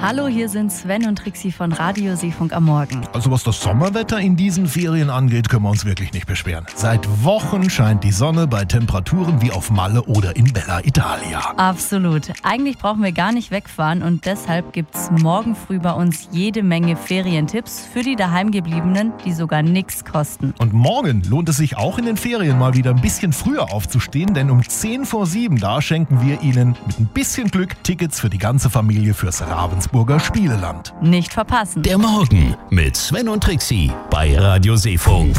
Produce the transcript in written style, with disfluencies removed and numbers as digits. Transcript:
Hallo, hier sind Sven und Trixi von Radio Seefunk am Morgen. Also was das Sommerwetter in diesen Ferien angeht, können wir uns wirklich nicht beschweren. Seit Wochen scheint die Sonne bei Temperaturen wie auf Malle oder in Bella Italia. Absolut. Eigentlich brauchen wir gar nicht wegfahren und deshalb gibt's morgen früh bei uns jede Menge Ferientipps für die Daheimgebliebenen, die sogar nichts kosten. Und morgen lohnt es sich auch in den Ferien mal wieder ein bisschen früher aufzustehen, denn um 6:50 da schenken wir Ihnen mit ein bisschen Glück Tickets für die ganze Familie fürs Ravensburger Spieleland. Nicht verpassen. Der Morgen mit Sven und Trixi bei Radio Seefunk.